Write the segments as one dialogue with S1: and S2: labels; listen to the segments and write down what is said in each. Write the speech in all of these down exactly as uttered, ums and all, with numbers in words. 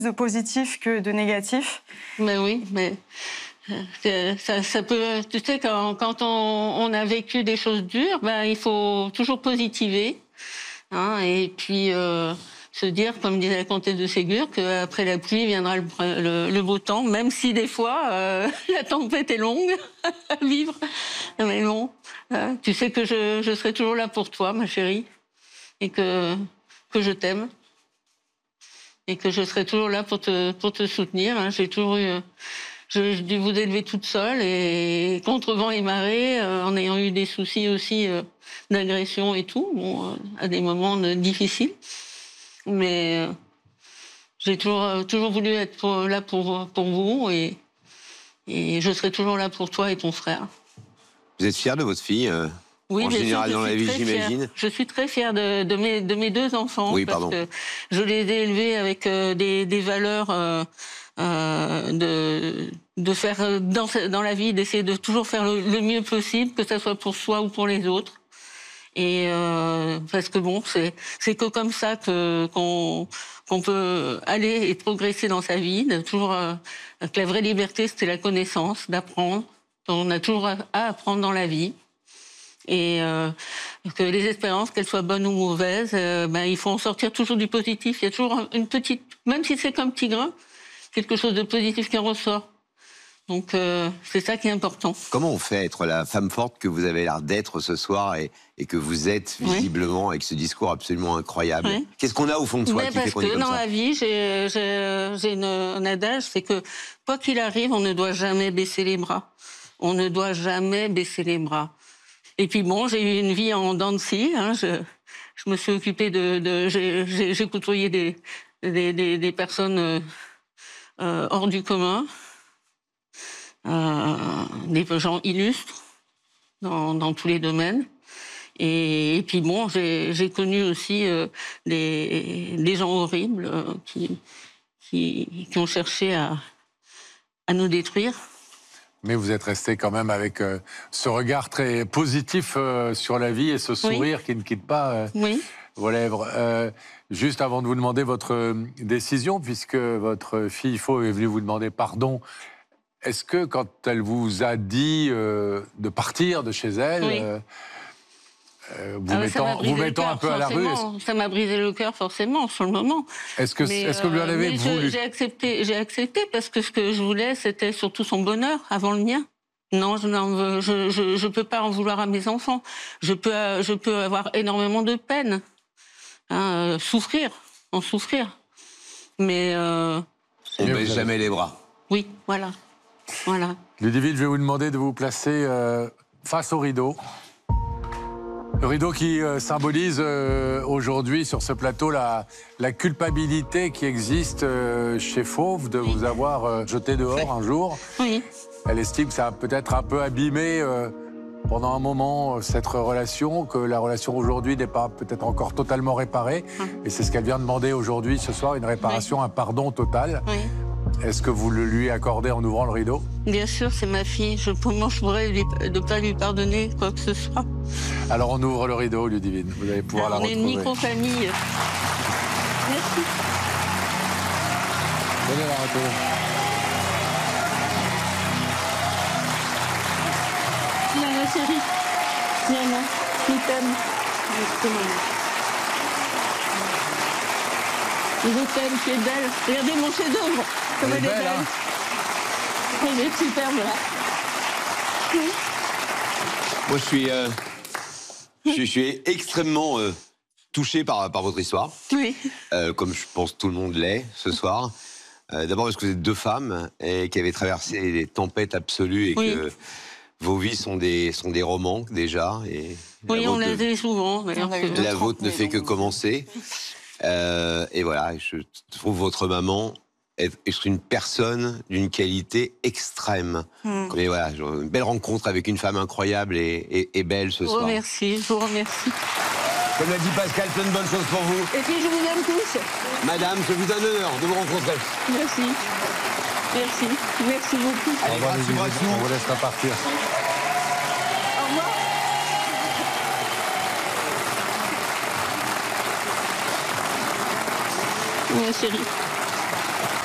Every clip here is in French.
S1: de positif que de négatif.
S2: Mais oui, mais euh, ça, ça peut. Tu sais, quand, quand on, on a vécu des choses dures, ben il faut toujours positiver, hein, et puis euh, se dire, comme disait la comtesse de Ségur, qu'après la pluie viendra le, le, le beau temps, même si des fois euh, la tempête est longue à vivre. Mais bon, hein, tu sais que je, je serai toujours là pour toi, ma chérie, et que que je t'aime. Et que je serai toujours là pour te, pour te soutenir. Hein. J'ai toujours eu... J'ai dû vous élever toute seule, et contre vent et marée, euh, en ayant eu des soucis aussi euh, d'agression et tout, bon, euh, à des moments euh, difficiles. Mais euh, j'ai toujours, euh, toujours voulu être pour, là pour, pour vous, et, et je serai toujours là pour toi et ton frère.
S3: Vous êtes fière de votre fille euh,
S2: Oui,
S3: en général dans la vie, j'imagine.
S2: Je suis très fière de, de, mes, de mes deux enfants,
S3: oui,
S2: parce
S3: pardon.
S2: que je les ai élevés avec euh, des, des valeurs euh, euh, de, de faire dans, dans la vie, d'essayer de toujours faire le, le mieux possible, que ce soit pour soi ou pour les autres. Et euh, parce que bon, c'est c'est que comme ça que qu'on qu'on peut aller et progresser dans sa vie. De toujours euh, que la vraie liberté, c'était la connaissance, d'apprendre. On a toujours à, à apprendre dans la vie. Et euh, que les expériences, qu'elles soient bonnes ou mauvaises, euh, ben, il faut en sortir toujours du positif. Il y a toujours une petite, même si c'est comme petit grain, quelque chose de positif qui en ressort. Donc euh, c'est ça qui est important.
S3: Comment on fait être la femme forte que vous avez l'air d'être ce soir, et, et que vous êtes visiblement, oui, avec ce discours absolument incroyable. Oui. Qu'est-ce qu'on a au fond de soi
S2: Mais
S3: qui
S2: parce
S3: fait qu'on est
S2: que
S3: comme
S2: dans
S3: ça?
S2: la vie, j'ai, j'ai, j'ai une, un adage, c'est que quoi qu'il arrive, on ne doit jamais baisser les bras. On ne doit jamais baisser les bras. Et puis bon, j'ai eu une vie en dents de scie, hein, je, je me suis occupée de... de j'ai, j'ai, j'ai côtoyé des, des, des, des personnes euh, euh, hors du commun, euh, des gens illustres dans, dans tous les domaines. Et, et puis bon, j'ai, j'ai connu aussi euh, des, des gens horribles euh, qui, qui, qui ont cherché à, à nous détruire.
S4: Mais vous êtes resté quand même avec euh, ce regard très positif euh, sur la vie et ce sourire, oui, qui ne quitte pas euh,
S2: oui.
S4: vos lèvres. Euh, juste avant de vous demander votre euh, décision, puisque votre fille Fauve est venue vous demander pardon, est-ce que quand elle vous a dit euh, de partir de chez elle, oui, euh, euh, vous, ah, mettant, vous mettant un peu à la rue,
S2: ça m'a brisé le cœur forcément sur le moment.
S4: Est-ce que,
S2: mais,
S4: est-ce que vous lui en avez
S2: euh,
S4: voulu?
S2: J'ai accepté, j'ai accepté parce que ce que je voulais, c'était surtout son bonheur avant le mien. Non, je n'en veux, je, je, je peux pas en vouloir à mes enfants. Je peux, je peux avoir énormément de peine, hein, euh, souffrir, en souffrir. Mais euh,
S3: on ne baisse jamais les bras.
S2: Oui, voilà, voilà.
S4: Ludivine, je vais vous demander de vous placer euh, face au rideau. Le rideau qui euh, symbolise euh, aujourd'hui sur ce plateau la, la culpabilité qui existe euh, chez Fauve de oui. vous avoir euh, jeté dehors un jour.
S2: Oui.
S4: Elle estime que ça a peut-être un peu abîmé euh, pendant un moment euh, cette relation, que la relation aujourd'hui n'est pas peut-être encore totalement réparée. Hum. Et c'est ce qu'elle vient demander aujourd'hui, ce soir, une réparation, oui. un pardon total.
S2: Oui.
S4: Est-ce que vous le lui accordez en ouvrant le rideau?
S2: Bien sûr, c'est ma fille. Je, comment je pourrais lui, ne pas lui pardonner quoi que ce soit?
S4: Alors on ouvre le rideau, Ludivine. Vous allez pouvoir
S2: Alors,
S4: la
S2: on
S4: retrouver.
S2: On est une micro-famille. Merci.
S4: Venez la retrouver.
S2: Viens, ma chérie. Viens, moi. Je t'aime. Je t'aime, tu es belle. Regardez mon chef-d'œuvre. Comme elle est belle. belle. Hein. Elle est superbe, là. Oui.
S3: Moi, je suis, euh, je, je suis extrêmement euh, touché par, par votre histoire.
S2: Oui.
S3: Euh, comme je pense tout le monde l'est ce soir. Euh, D'abord parce que vous êtes deux femmes et qui avez traversé des tempêtes absolues et oui. que vos vies sont des, sont des romans déjà. Et
S2: oui, on l'a dit souvent.
S3: La, la vôtre ne fait que commencer. Euh, et voilà, je trouve votre maman être une personne d'une qualité extrême. Mm. Mais voilà, une belle rencontre avec une femme incroyable et, et, et belle ce soir.
S2: Je vous remercie, je vous remercie.
S3: Comme l'a dit Pascal, plein de bonnes choses pour vous.
S2: Et puis je vous aime tous.
S3: Madame, c'est vous un honneur de vous rencontrer.
S2: Merci. Merci. Merci beaucoup.
S3: Allez, grâce, grâce,
S4: on vous laisse partir.
S2: Au revoir. Ma chérie.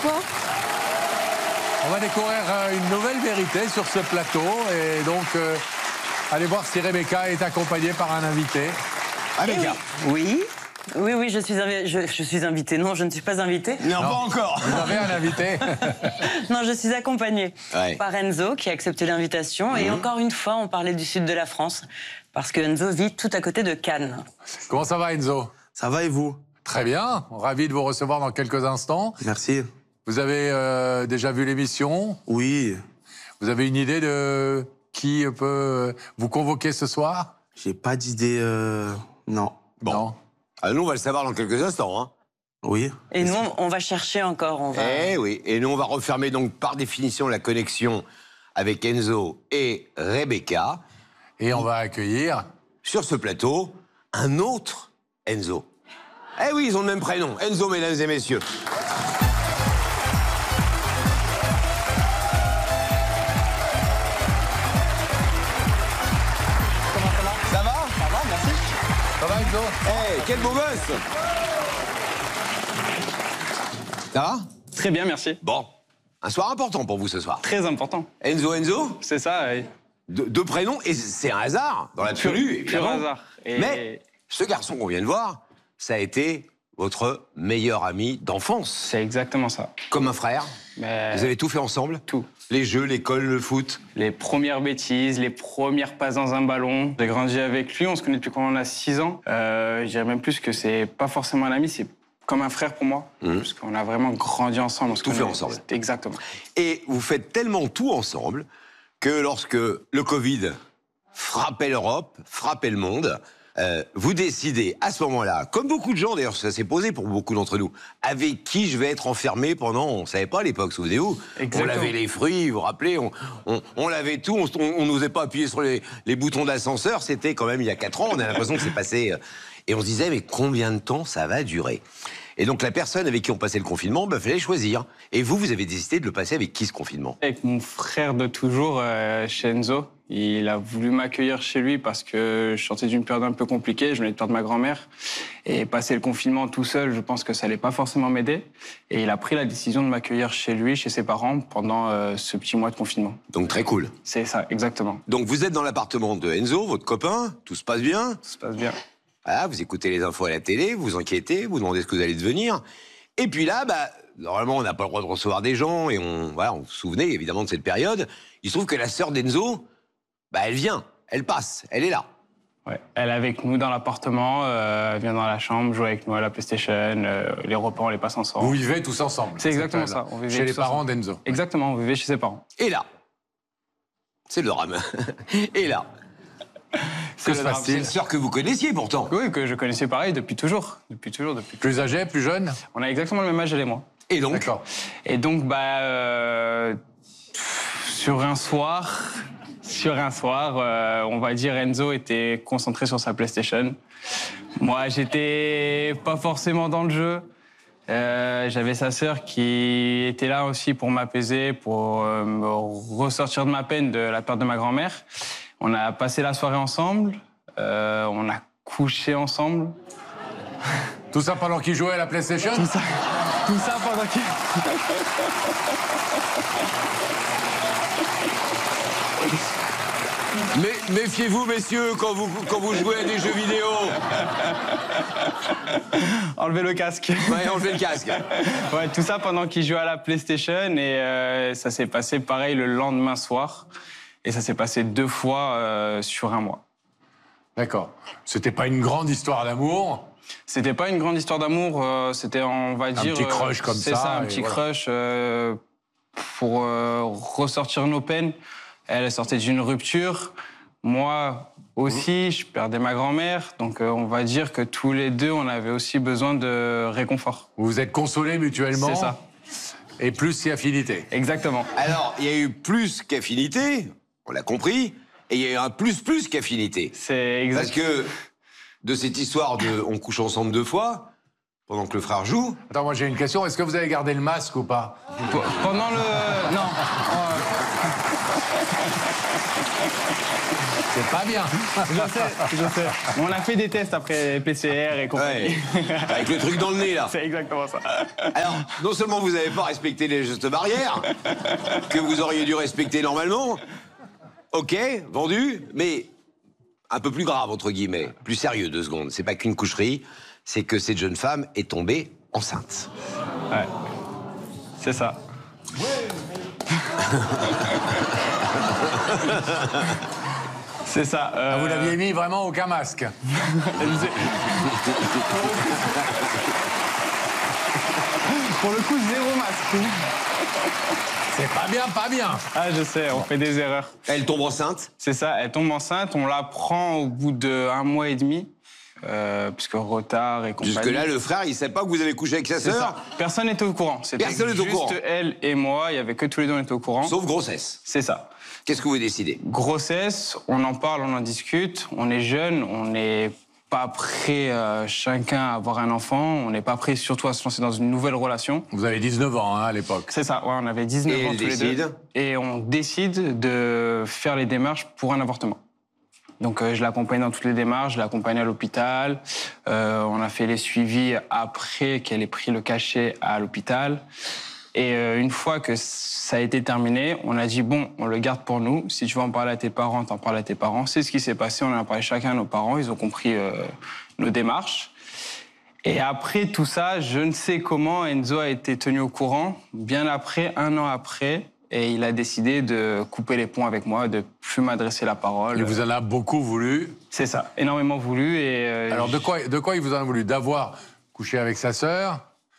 S5: quoi?
S4: On va découvrir euh, une nouvelle vérité sur ce plateau. Et donc, euh, allez voir si Rebecca est accompagnée par un invité. Rebecca.
S1: Oui. Oui, oui, je suis, invi- je, je suis invitée. Non, je ne suis pas invitée.
S3: Non,
S4: Non.
S3: pas encore.
S4: Vous avez un invité.
S1: Non, je suis accompagnée
S3: Ouais.
S1: par Enzo, qui a accepté l'invitation. Et encore une fois, on parlait du sud de la France, parce que Enzo vit tout à côté de Cannes.
S4: Comment ça va, Enzo?
S6: Ça va et vous?
S4: Très bien. Ravi de vous recevoir dans quelques instants.
S6: Merci.
S4: Vous avez euh, déjà vu l'émission?
S6: Oui,
S4: Vous avez une idée de qui peut vous convoquer ce soir?
S6: j'ai pas d'idée. Euh... Non.
S3: Bon.
S4: Non.
S3: Ah, nous, on va le savoir dans quelques instants. Hein.
S6: Oui.
S1: Et nous, on va chercher encore. On va...
S3: Eh oui, et nous, on va refermer donc par définition la connexion avec Enzo et Rebecca.
S4: Et on va accueillir...
S3: Sur ce plateau, un autre Enzo. Eh oui, ils ont le même prénom. Enzo, mesdames et messieurs. Ça va? Ça va, merci.
S4: Ça va, Enzo?
S3: Eh, quel beau gosse! Ça va?
S7: Très bien, merci.
S3: Bon, un soir important pour vous ce soir.
S7: Très important.
S3: Enzo, Enzo,
S7: C'est ça, oui.
S3: deux, deux prénoms, et c'est un hasard, dans l'absolu,
S7: Pur
S3: évidemment.
S7: hasard. Et-
S3: Mais ce garçon qu'on vient de voir, ça a été votre meilleur ami d'enfance.
S7: C'est exactement ça.
S3: Comme un frère.
S7: Mais
S3: Vous avez tout fait ensemble?
S7: tout.
S3: Les jeux, l'école, le foot.
S7: Les premières bêtises, les premières passes dans un ballon. J'ai grandi avec lui, on se connaît depuis quand on a six ans. Euh, je dirais même plus que c'est pas forcément un ami, c'est comme un frère pour moi.
S3: Mhm.
S7: Parce qu'on a vraiment grandi ensemble. On se
S3: Tout
S7: connaît-
S3: fait ensemble.
S7: Exactement.
S3: Et vous faites tellement tout ensemble que lorsque le Covid frappait l'Europe, frappait le monde, euh, vous décidez à ce moment-là, comme beaucoup de gens d'ailleurs, ça s'est posé pour beaucoup d'entre nous, avec qui je vais être enfermé pendant, on ne savait pas à l'époque, souvenez-vous, on
S7: Exactement.
S3: lavait les fruits, vous vous rappelez, on, on, on lavait tout, on on n'osait pas appuyer sur les, les boutons d'ascenseur, c'était quand même il y a quatre ans, on a l'impression que c'est passé... euh, et on se disait, mais combien de temps ça va durer? Et donc la personne avec qui on passait le confinement, il bah, fallait choisir. Et vous, vous avez décidé de le passer avec qui ce confinement?
S7: Avec mon frère de toujours, euh, chez Enzo. Il a voulu m'accueillir chez lui parce que je sortais d'une période un peu compliquée. Je venais de perdre ma grand-mère. Et passer le confinement tout seul, je pense que ça allait pas forcément m'aider. Et il a pris la décision de m'accueillir chez lui, chez ses parents, pendant euh, ce petit mois de confinement.
S3: Donc très cool.
S7: C'est ça, exactement.
S3: Donc vous êtes dans l'appartement de Enzo, votre copain, tout se passe bien.
S7: Ça se passe bien.
S3: Voilà, vous écoutez les infos à la télé, vous vous inquiétez, vous demandez ce que vous allez devenir. Et puis là, bah, normalement, on n'a pas le droit de recevoir des gens, et on, voilà, on se souvenait évidemment de cette période. Il se trouve que la sœur d'Enzo, bah, elle vient, elle passe, elle est là.
S7: Ouais. Elle est avec nous dans l'appartement, euh, elle vient dans la chambre, joue avec nous à la PlayStation, euh, les repas, on les passe ensemble.
S4: Vous vivez tous ensemble.
S7: C'est exactement
S4: cette période-là.
S7: ça, on vivait
S4: Chez les
S7: tous
S4: parents
S7: ensemble.
S4: d'Enzo.
S7: Exactement, on vivait chez ses parents.
S3: Et là, c'est le drame. Et là,
S4: Que se
S7: le drame.
S3: c'est une
S4: passe-t-il?
S3: sœur que vous connaissiez pourtant.
S7: Oui, que je connaissais pareil depuis toujours. Depuis toujours, depuis
S4: Plus âgé, plus jeune?
S7: On a exactement le même âge, elle et moi.
S3: Et donc,
S4: D'accord.
S7: Et donc, bah, euh, sur un soir, sur un soir, euh, on va dire Enzo était concentré sur sa PlayStation. Moi, j'étais pas forcément dans le jeu. Euh, J'avais sa sœur qui était là aussi pour m'apaiser, pour euh, me ressortir de ma peine de la perte de ma grand-mère. On a passé la soirée ensemble, euh, on a couché ensemble.
S4: Tout ça pendant qu'il jouait à la PlayStation?
S7: Tout ça, tout ça pendant qu'il...
S3: mais, méfiez-vous, messieurs, quand vous, quand vous jouez à des jeux vidéo.
S7: Enlevez le casque.
S3: Ouais, enlevez le casque.
S7: Ouais, tout ça pendant qu'il jouait à la PlayStation et euh, ça s'est passé pareil le lendemain soir. Et ça s'est passé deux fois euh, sur un mois.
S4: D'accord. C'était pas une grande histoire d'amour.
S7: C'était pas une grande histoire d'amour, euh, c'était, on va dire...
S4: petit crush
S7: euh,
S4: comme
S7: c'est
S4: ça,
S7: ça, un
S4: et
S7: petit
S4: voilà.
S7: crush euh, pour euh, ressortir nos peines. Elle sortait d'une rupture. Moi aussi, je perdais ma grand-mère. Donc euh, on va dire que tous les deux, on avait aussi besoin de réconfort.
S4: Vous vous êtes consolés mutuellement.
S7: C'est ça.
S4: Et plus si affinité.
S7: Exactement.
S3: Alors, il y a eu plus qu'affinité, on l'a compris, et il y a eu un plus-plus qu'affinité.
S7: C'est exact.
S3: Parce que de cette histoire de on couche ensemble deux fois, pendant que le frère joue,
S4: Attends, moi j'ai une question. Est-ce que vous avez gardé le masque ou pas?
S7: P- Pendant le... Non.
S4: C'est pas bien.
S7: Je sais, je sais. On a fait des tests après P C R et compagnie.
S3: Ouais. Avec le truc dans le nez, là.
S7: C'est exactement ça.
S3: Alors, non seulement vous n'avez pas respecté les gestes barrières, que vous auriez dû respecter normalement, ok, vendu, mais un peu plus grave, entre guillemets, plus sérieux, deux secondes. C'est pas qu'une coucherie, c'est que cette jeune femme est tombée enceinte.
S7: Ouais. C'est ça. C'est ça. Euh...
S4: Ah, vous l'aviez mis vraiment aucun masque.
S7: Pour le coup, zéro masque.
S4: C'est pas bien, pas bien.
S7: Ah, je sais, on fait des erreurs.
S3: Elle tombe enceinte.
S7: C'est ça, elle tombe enceinte, on la prend au bout d'un mois et demi, euh, puisque retard et compagnie.
S3: Jusque-là, le frère, il ne sait pas que vous avez couché avec sa
S7: C'est
S3: sœur.
S7: ça. Personne n'était au courant. C'était
S3: Personne n'était au courant.
S7: juste elle et moi, il y avait que tous les deux on était au courant.
S3: Sauf grossesse.
S7: C'est ça.
S3: Qu'est-ce que vous décidez?
S7: Grossesse, on en parle, on en discute, on est jeune, on n'est pas prêt euh, chacun à avoir un enfant, on n'est pas prêt surtout à se lancer dans une nouvelle relation.
S4: Vous avez dix-neuf ans hein, à l'époque.
S7: C'est ça, ouais, on avait dix-neuf
S3: Et
S7: ans
S3: elle
S7: tous les
S3: décide.
S7: deux. Et on décide de faire les démarches pour un avortement. Donc euh, je l'accompagne dans toutes les démarches, je l'accompagne à l'hôpital, euh, on a fait les suivis après qu'elle ait pris le cachet à l'hôpital. Et euh, une fois que ça a été terminé, on a dit bon, on le garde pour nous. Si tu veux en parler à tes parents, t'en parles à tes parents. C'est ce qui s'est passé, on en a parlé chacun à nos parents, ils ont compris euh, nos démarches. Et après tout ça, je ne sais comment Enzo a été tenu au courant, bien après, un an après, et il a décidé de couper les ponts avec moi, de plus m'adresser la parole.
S4: Il vous en a beaucoup voulu.
S7: C'est ça, énormément voulu. Et euh,
S4: Alors de quoi, de quoi il vous en a voulu? D'avoir couché avec sa sœur,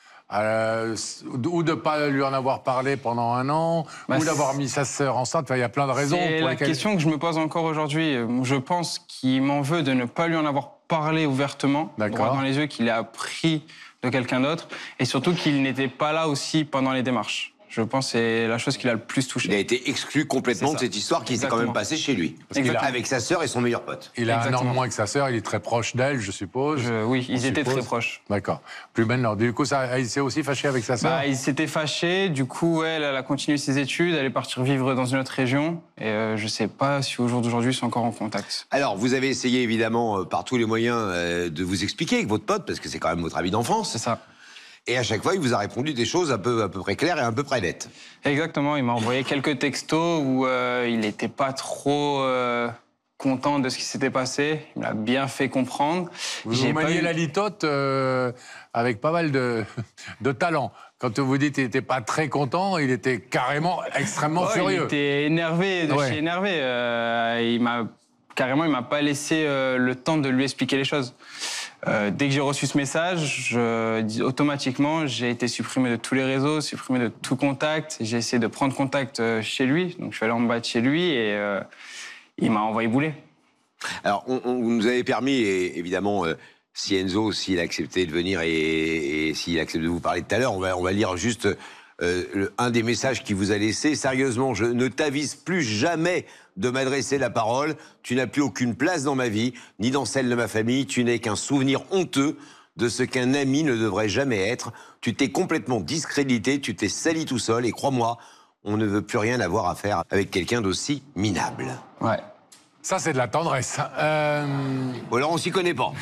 S4: euh, ou de ne pas lui en avoir parlé pendant un an,
S7: bah,
S4: ou d'avoir mis sa sœur enceinte. Enfin, il y a plein de raisons.
S7: C'est
S4: pour
S7: la
S4: lesquelles...
S7: question que je me pose encore aujourd'hui. Je pense qu'il m'en veut de ne pas lui en avoir parlé ouvertement, droit dans les yeux, qu'il a appris de quelqu'un d'autre, et surtout qu'il n'était pas là aussi pendant les démarches. Je pense que c'est la chose qui l'a le plus touché.
S3: Il a été exclu complètement de cette histoire qui s'est quand même passée chez lui.
S7: Exactement.
S3: Avec sa sœur et son meilleur pote.
S4: Il a
S7: Exactement.
S4: un an de moins que sa sœur, il est très proche d'elle, je suppose.
S7: Je, oui, ils
S4: On
S7: étaient
S4: suppose.
S7: très proches.
S4: D'accord. Plus maintenant. Du coup, ça, il s'est aussi fâché avec sa sœur.
S7: Bah, il s'était fâché, du coup, elle, elle a continué ses études, elle est partie vivre dans une autre région, et euh, je ne sais pas si au jour d'aujourd'hui ils sont encore en contact.
S3: Alors, vous avez essayé évidemment euh, par tous les moyens euh, de vous expliquer avec votre pote, parce que c'est quand même votre ami d'enfance.
S7: C'est ça.
S3: Et à chaque fois, il vous a répondu des choses un peu, à peu près claires et un peu près nettes.
S7: Exactement, il m'a envoyé quelques textos où euh, il n'était pas trop euh, content de ce qui s'était passé. Il m'a bien fait comprendre.
S4: Vous,
S7: J'ai
S4: vous
S7: pas
S4: maniez
S7: eu-
S4: la litote euh, avec pas mal de, de talent. Quand vous dites qu'il n'était pas très content, il était carrément extrêmement
S7: Ouais,
S4: furieux.
S7: Il était énervé, de
S4: Ouais.
S7: chez énervé. Euh, il m'a carrément, il m'a pas laissé euh, le temps de lui expliquer les choses. Euh, dès que j'ai reçu ce message, je, automatiquement, j'ai été supprimé de tous les réseaux, supprimé de tout contact. J'ai essayé de prendre contact euh, chez lui, donc je suis allé en bas de chez lui et euh, il m'a envoyé bouler.
S3: Alors, on, on- vous nous avez permis, et évidemment, euh, si Enzo, s'il a accepté de venir et, et s'il accepte de vous parler tout à l'heure, on va, on va lire juste euh, le- un des messages qu'il vous a laissé. Sérieusement, je ne t'avise plus jamais de m'adresser la parole. Tu n'as plus aucune place dans ma vie, ni dans celle de ma famille. Tu n'es qu'un souvenir honteux de ce qu'un ami ne devrait jamais être. Tu t'es complètement discrédité, tu t'es sali tout seul, et crois-moi, on ne veut plus rien avoir à faire avec quelqu'un d'aussi minable.
S7: Ouais.
S4: Ça, c'est de la tendresse. Euh,
S3: Ou alors on s'y connaît pas.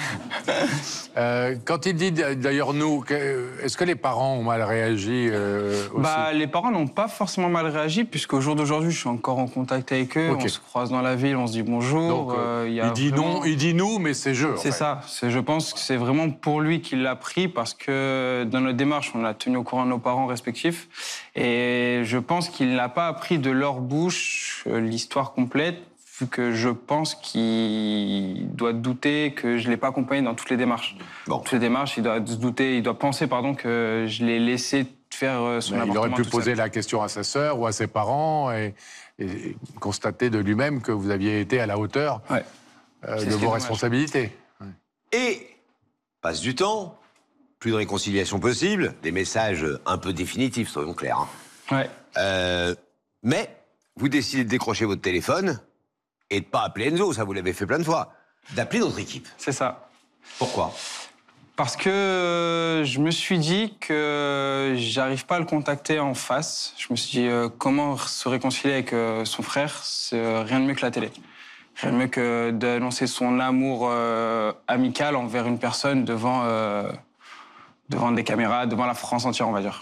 S4: euh, quand il dit d'ailleurs nous, que- est-ce que les parents ont mal réagi euh, aussi?
S7: Bah, les parents n'ont pas forcément mal réagi, puisqu'au jour d'aujourd'hui, je suis encore en contact avec eux.
S4: Ok.
S7: On se croise dans la ville, on se dit bonjour.
S4: Donc, euh,
S7: euh, il y a
S4: il dit
S7: vraiment-
S4: non, il dit nous, mais c'est jeu. en
S7: C'est
S4: fait.
S7: ça. C'est- Je pense que c'est vraiment pour lui qu'il l'a pris, parce que dans notre démarche, on a tenu au courant nos parents respectifs. Et je pense qu'il n'a pas appris de leur bouche euh, l'histoire complète, vu que je pense qu'il doit douter que je ne l'ai pas accompagné dans toutes les démarches.
S3: Bon.
S7: Dans toutes les démarches, il doit se douter, il doit penser pardon, que je l'ai laissé faire euh, son
S4: Mais il
S7: avortement
S4: aurait pu
S7: tout seul.
S4: poser la question à sa sœur ou à ses parents et, et constater de lui-même que vous aviez été à la hauteur
S7: Ouais.
S4: euh,
S7: C'est
S4: de
S7: ce qui est
S4: vos
S7: dommage.
S4: responsabilités.
S3: Et passe du temps, plus de réconciliation possible, des messages un peu définitifs, soyons clairs. hein.
S7: Ouais.
S3: Euh, mais vous décidez de décrocher votre téléphone et de pas appeler Enzo, ça vous l'avez fait plein de fois, d'appeler notre équipe.
S7: C'est ça.
S3: Pourquoi?
S7: Parce que euh, je me suis dit que j'arrive pas à le contacter en face. Je me suis dit euh, comment se réconcilier avec euh, son frère, c'est euh, rien de mieux que la télé. Rien de mieux que d'annoncer son amour euh, amical envers une personne devant, euh, devant des caméras, devant la France entière, on va dire.